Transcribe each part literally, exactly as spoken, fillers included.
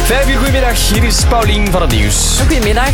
Vijf uur, goedemiddag. Hier is Paulien van het nieuws. Goedemiddag.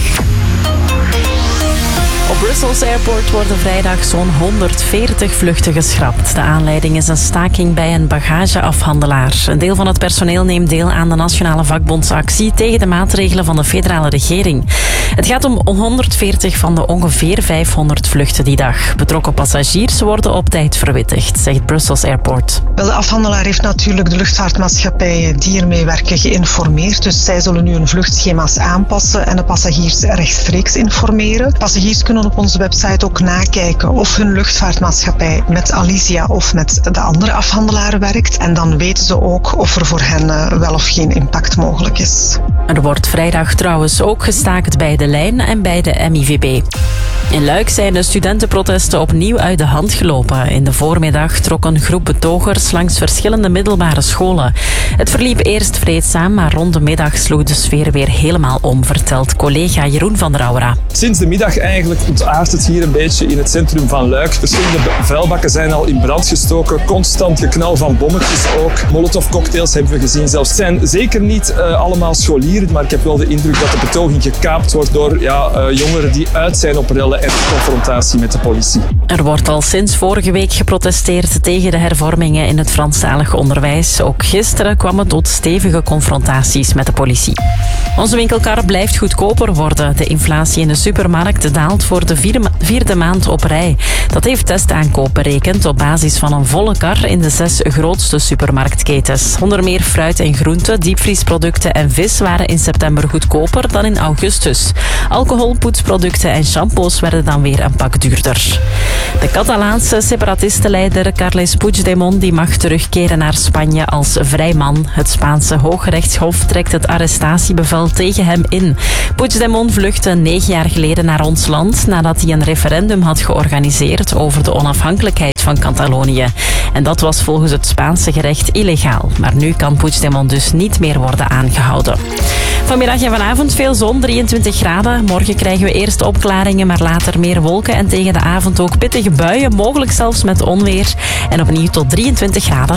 Op Brussels Airport worden vrijdag zo'n honderdveertig vluchten geschrapt. De aanleiding is een staking bij een bagageafhandelaar. Een deel van het personeel neemt deel aan de nationale vakbondsactie tegen de maatregelen van de federale regering. Het gaat om honderdveertig van de ongeveer vijfhonderd vluchten die dag. Betrokken passagiers worden op tijd verwittigd, zegt Brussels Airport. Wel, de afhandelaar heeft natuurlijk de luchtvaartmaatschappijen die ermee werken geïnformeerd. Dus zij zullen nu hun vluchtschema's aanpassen en de passagiers rechtstreeks informeren. Passagiers kunnen op onze website ook nakijken of hun luchtvaartmaatschappij met Alisia of met de andere afhandelaren werkt. En dan weten ze ook of er voor hen wel of geen impact mogelijk is. Er wordt vrijdag trouwens ook gestaakt bij de Lijn en bij de M I V B. In Luik zijn de studentenprotesten opnieuw uit de hand gelopen. In de voormiddag trok een groep betogers langs verschillende middelbare scholen. Het verliep eerst vreedzaam, maar rond de middag sloeg de sfeer weer helemaal om, vertelt collega Jeroen van der Aura. Sinds de middag eigenlijk ontaardt het hier een beetje in het centrum van Luik. Verschillende vuilbakken zijn al in brand gestoken. Constant geknal van bommetjes ook. Molotovcocktails hebben we gezien zelfs. Het zijn zeker niet uh, allemaal scholieren, maar ik heb wel de indruk dat de betoging gekaapt wordt door ja, uh, jongeren die uit zijn op rellen en confrontatie met de politie. Er wordt al sinds vorige week geprotesteerd tegen de hervormingen in het Franstalig onderwijs. Ook gisteren kwam het tot stevige confrontaties met de politie. Onze winkelkar blijft goedkoper worden. De inflatie in de supermarkt daalt voor de vierde, vierde maand op rij. Dat heeft Testaankoop berekend op basis van een volle kar in de zes grootste supermarktketens. Onder meer fruit en groenten, diepvriesproducten en vis waren in september goedkoper dan in augustus. Alcohol, poetsproducten en shampoos werden dan weer een pak duurder. De Catalaanse separatistenleider Carles Puigdemont die mag terugkeren naar Spanje als vrijman. Het Spaanse Hooggerechtshof trekt het arrestatiebevel tegen hem in. Puigdemont vluchtte negen jaar geleden naar ons land nadat hij een referendum had georganiseerd over de onafhankelijkheid van Catalonië. En dat was volgens het Spaanse gerecht illegaal. Maar nu kan Puigdemont dus niet meer worden aangehouden. Vanmiddag en vanavond veel zon, drieëntwintig graden. Morgen krijgen we eerst opklaringen, maar later meer wolken. En tegen de avond ook pittige buien, mogelijk zelfs met onweer. En opnieuw tot drieëntwintig graden.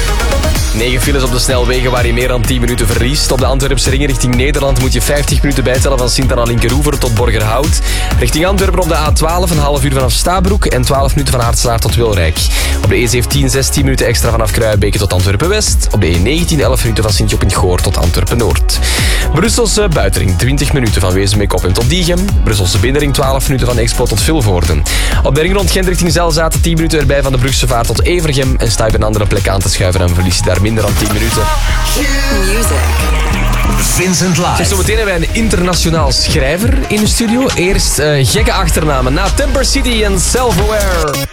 negen files op de snelwegen waar je meer dan tien minuten verliest. Op de Antwerpse ring richting Nederland moet je vijftig minuten bijtellen van Sint-Anna-Linkeroever tot Borgerhout. Richting Antwerpen op de A twaalf een half uur vanaf Stabroek en twaalf minuten van Aartselaar tot Wilrijk. Op de E zeventien zestien minuten extra vanaf Kruijbeke tot Antwerpen-West. Op de E negentien elf minuten van Sint-Job-in-Goor tot Antwerpen-Noord. Brusselse buitenring twintig minuten van Wezenbeek-Oppem tot Diegem. Brusselse binnenring twaalf minuten van Expo tot Vilvoorde. Op de ring rond Gent richting Zelzaten tien minuten erbij van de Brugse Vaart tot Evergem. En sta je op een andere plek aan te schuiven en verlies je daar minder dan tien minuten. Vincent Live. Dus zometeen hebben wij een internationaal schrijver in de studio. Eerst uh, gekke achternamen na Temper City en Self-Aware.